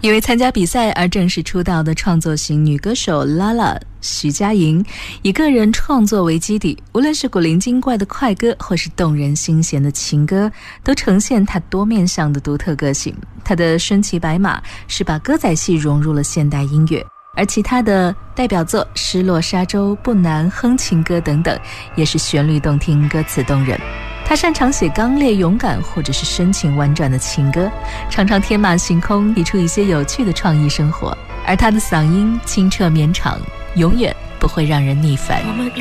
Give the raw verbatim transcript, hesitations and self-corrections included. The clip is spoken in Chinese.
因为参加比赛而正式出道的创作型女歌手 Lala 徐佳莹，以个人创作为基底，无论是古灵精怪的快歌或是动人心弦的情歌，都呈现她多面向的独特个性。她的身骑白马是把歌仔戏融入了现代音乐，而其他的代表作《失落沙洲》、不难、哼情歌等等，也是旋律动听，歌词动人。他擅长写刚烈勇敢或者是深情婉转的情歌，常常天马行空，提出一些有趣的创意生活，而他的嗓音清澈绵长，永远不会让人腻烦。 我们